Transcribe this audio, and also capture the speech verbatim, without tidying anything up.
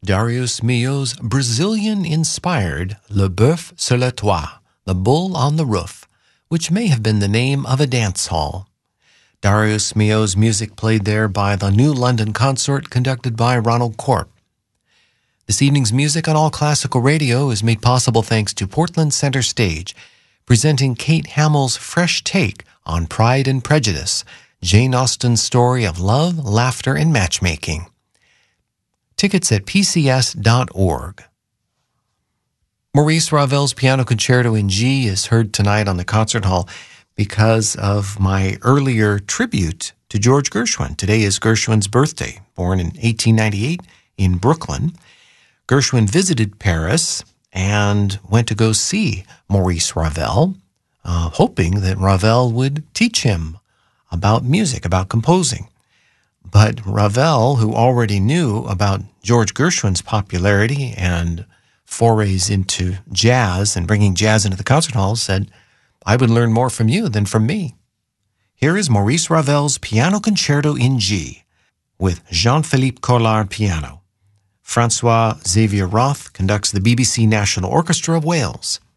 Darius Milhaud's Brazilian-inspired Le Boeuf sur le Toit, The Bull on the Roof, which may have been the name of a dance hall. Darius Milhaud's music played there by the New London Consort conducted by Ronald Corp. This evening's music on All Classical Radio is made possible thanks to Portland Center Stage, presenting Kate Hamill's fresh take on Pride and Prejudice, Jane Austen's story of love, laughter, and matchmaking. Tickets at p c s dot org. Maurice Ravel's Piano Concerto in G is heard tonight on the Concert Hall because of my earlier tribute to George Gershwin. Today is Gershwin's birthday, born in eighteen ninety-eight in Brooklyn. Gershwin visited Paris and went to go see Maurice Ravel, uh, hoping that Ravel would teach him about music, about composing. But Ravel, who already knew about George Gershwin's popularity and forays into jazz and bringing jazz into the concert hall, said, "I would learn more from you than from me." Here is Maurice Ravel's Piano Concerto in G with Jean-Philippe Collard piano. Francois Xavier Roth conducts the B B C National Orchestra of Wales.